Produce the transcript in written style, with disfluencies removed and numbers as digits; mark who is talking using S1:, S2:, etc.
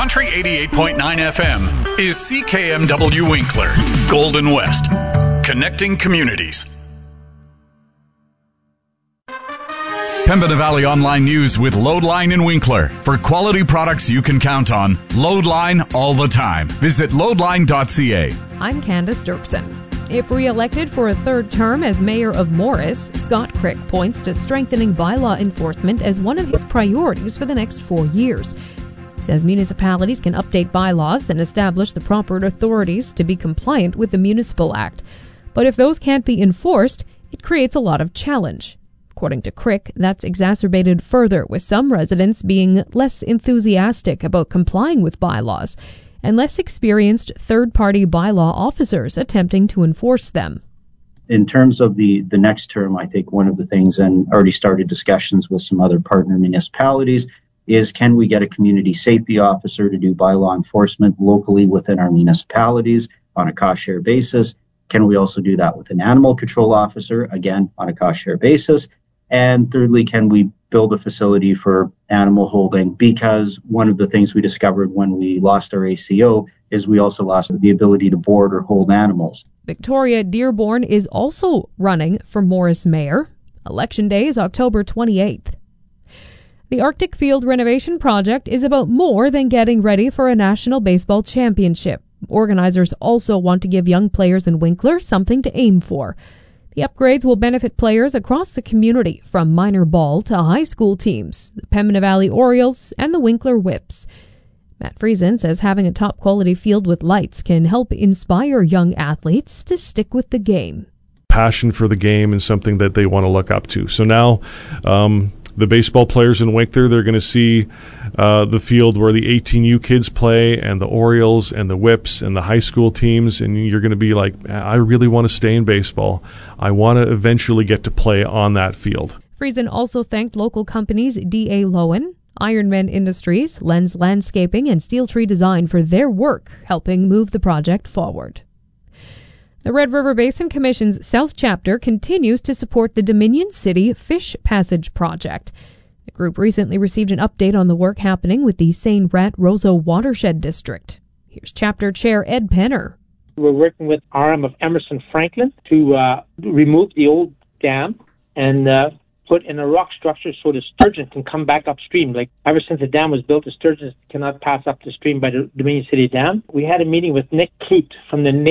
S1: Country 88.9 FM is CKMW Winkler, Golden West, connecting communities. Pembina Valley Online News with Loadline in Winkler. For quality products you can count on, Loadline all the time. Visit loadline.ca.
S2: I'm Candace Dirksen. If re-elected for a third term as mayor of Morris, Scott Crick points to strengthening bylaw enforcement as one of his priorities for the next 4 years. He says municipalities can update bylaws and establish the proper authorities to be compliant with the Municipal Act. But if those can't be enforced, it creates a lot of challenge. According to Crick, that's exacerbated further, with some residents being less enthusiastic about complying with bylaws and less experienced third-party bylaw officers attempting to enforce them.
S3: In terms of the next term, I think one of the things, and already started discussions with some other partner municipalities, is can we get a community safety officer to do bylaw enforcement locally within our municipalities on a cost-share basis? Can we also do that with an animal control officer, again, on a cost-share basis? And thirdly, can we build a facility for animal holding? Because one of the things we discovered when we lost our ACO is we also lost the ability to board or hold animals.
S2: Victoria Dearborn is also running for Morris mayor. Election day is October 28th. The Arctic Field renovation project is about more than getting ready for a national baseball championship. Organizers also want to give young players in Winkler something to aim for. The upgrades will benefit players across the community, from minor ball to high school teams, the Pembina Valley Orioles and the Winkler Whips. Matt Friesen says having a top-quality field with lights can help inspire young athletes to stick with the game.
S4: Passion for the game is something that they want to look up to. So now the baseball players in Winkler, they're going to see the field where the 18U kids play, and the Orioles and the Whips and the high school teams, and you're going to be like, I really want to stay in baseball. I want to eventually get to play on that field.
S2: Friesen also thanked local companies D.A. Lowen, Ironman Industries, Lens Landscaping, and Steel Tree Design for their work helping move the project forward. The Red River Basin Commission's South Chapter continues to support the Dominion City Fish Passage Project. The group recently received an update on the work happening with the St. Rat Roseau Watershed District. Here's Chapter Chair Ed Penner.
S5: We're working with RM of Emerson Franklin to remove the old dam and put in a rock structure so the sturgeon can come back upstream. Like, ever since the dam was built, the sturgeons cannot pass up the stream by the Dominion City Dam. We had a meeting with Nick Clute from the